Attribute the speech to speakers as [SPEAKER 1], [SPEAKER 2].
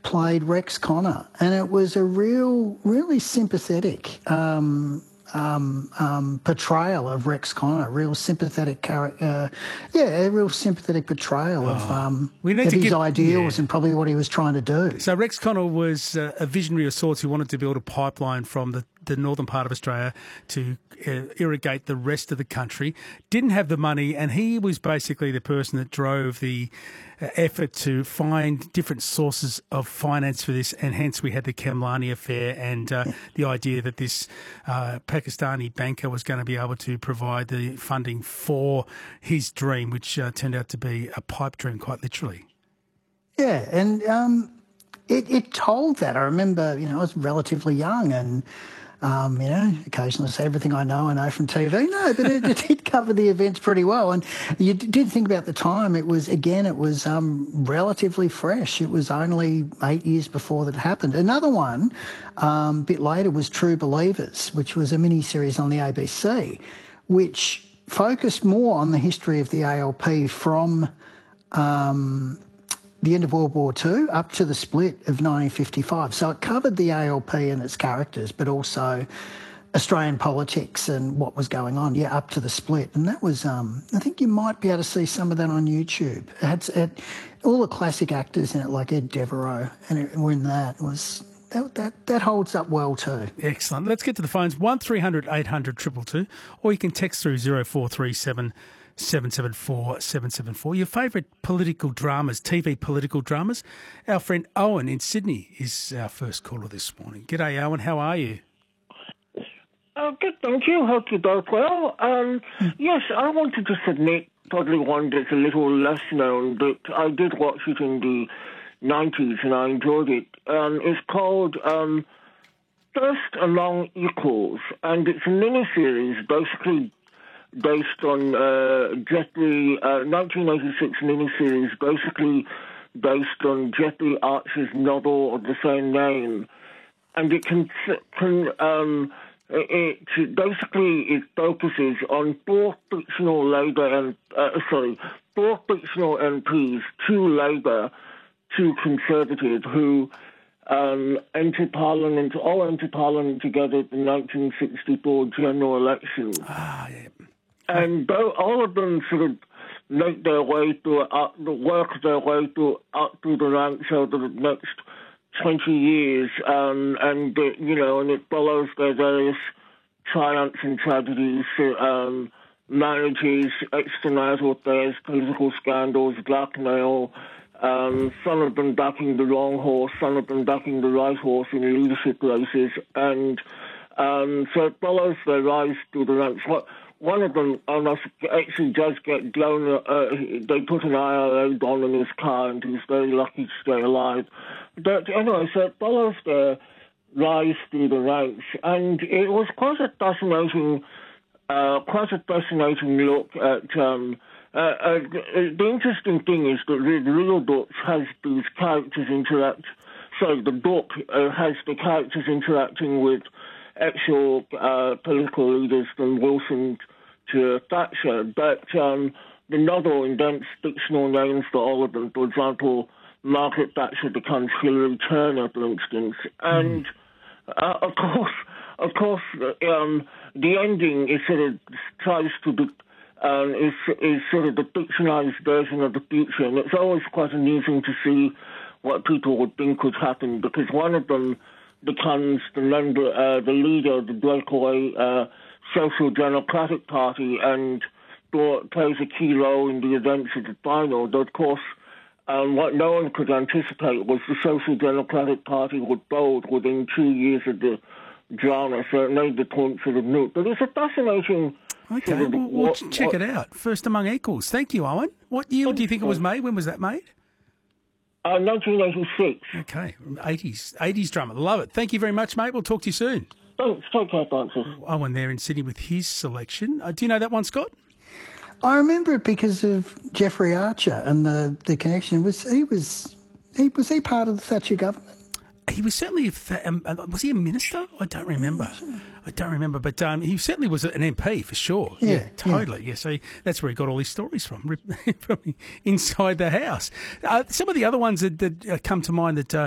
[SPEAKER 1] played Rex Connor, and it was a really sympathetic portrayal of Rex Connor, real sympathetic character. A real sympathetic portrayal of his ideals and probably what he was trying to do.
[SPEAKER 2] So Rex Connor was a visionary of sorts who wanted to build a pipeline from the northern part of Australia to irrigate the rest of the country. Didn't have the money, and he was basically the person that drove the effort to find different sources of finance for this, and hence we had the Khemlani affair and the idea that this Pakistani banker was going to be able to provide the funding for his dream, which turned out to be a pipe dream, quite literally.
[SPEAKER 1] Yeah, and it told that. I remember, I was relatively young and, occasionally say everything I know from TV. No, but it did cover the events pretty well. And you did think about the time. It was relatively fresh. It was only 8 years before that happened. Another one, a bit later, was True Believers, which was a mini-series on the ABC, which focused more on the history of the ALP from the end of World War II up to the split of 1955. So it covered the ALP and its characters, but also Australian politics and what was going on, up to the split. And that was, I think you might be able to see some of that on YouTube. It had all the classic actors in it, like Ed Devereaux, and were in that. That holds up well too.
[SPEAKER 2] Excellent. Let's get to the phones, 1300 800 222, or you can text through 0437 774 774. Your favourite political dramas, TV political dramas. Our friend Owen in Sydney is our first caller this morning. G'day, Owen. How are you?
[SPEAKER 3] Good, thank you. Hope you're both well. Yes, I want to just admit, probably one that's a little less known, but I did watch it in the 90s and I enjoyed it. It's called First Among Equals, and it's a miniseries basically based on Jeffrey, 1986 miniseries, basically based on Jeffrey Archer's novel of the same name. And it it focuses on four fictional MPs, two Labour, two Conservative, who entered Parliament together at the 1964 general election. And all of them sort of make their way through, work their way through up through the ranks over the next 20 years, and it follows their various triumphs and tragedies, marriages, extramarital affairs, political scandals, blackmail, some of them backing the wrong horse, some of them backing the right horse in leadership races, and so it follows their rise through the ranks. One of them almost actually does get blown. They put an IRA bomb in his car, and he's very lucky to stay alive. But anyway, so it follows their rise through the ranks, and it was quite a fascinating look at. The interesting thing is that the real book has these characters interact. So the book has the characters interacting with actual political leaders from Wilson to Thatcher, but the novel invents fictional names for all of them. For example, Margaret Thatcher becomes Hillary Turner, for instance, and of course, the ending is sort of tries to be is sort of the fictionalized version of the future, and it's always quite amusing to see what people would think would happen, because one of them becomes the leader of the breakaway Social Democratic Party and plays a key role in the events of the final. But of course, what no one could anticipate was the Social Democratic Party would fold within 2 years of the drama, so it made the point sort of moot. But it's a fascinating...
[SPEAKER 2] Okay, we'll check it out. First Among Equals. Thank you, Owen. What year do you think it was made? When was that made?
[SPEAKER 3] 1986.
[SPEAKER 2] Okay, 80s drama. Love it. Thank you very much, mate. We'll talk to you soon.
[SPEAKER 3] Thanks. Take care, Francis.
[SPEAKER 2] Owen there in Sydney with his selection. Do you know that one, Scott?
[SPEAKER 1] I remember it because of Jeffrey Archer and the connection. Was he part of the Thatcher government?
[SPEAKER 2] He was certainly, was he a minister? I don't remember, but he certainly was an MP for sure. Yeah, totally. Yeah, so that's where he got all his stories from inside the house. Some of the other ones that come to mind that